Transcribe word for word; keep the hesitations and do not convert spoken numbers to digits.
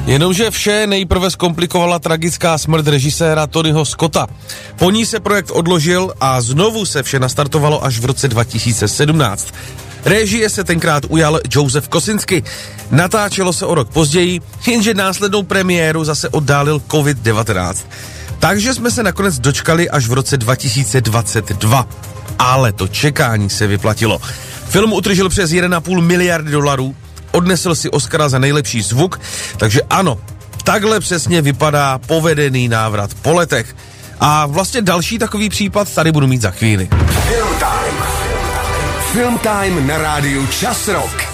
Jenomže vše nejprve zkomplikovala tragická smrt režiséra Tonyho Scotta. Po ní se projekt odložil a znovu se vše nastartovalo až v roce dva tisíce sedmnáct. Režie se tenkrát ujal Joseph Kosinski. Natáčelo se o rok později, jenže následnou premiéru zase oddálil covid devatenáct. Takže jsme se nakonec dočkali až v roce dva tisíce dvacet dva. Ale to čekání se vyplatilo. Film utržil přes jeden a půl miliardy dolarů, odnesl si Oscara za nejlepší zvuk, takže ano, takhle přesně vypadá povedený návrat po letech. A vlastně další takový případ tady budu mít za chvíli. Film Time. Film Time na rádiu Čas Rock.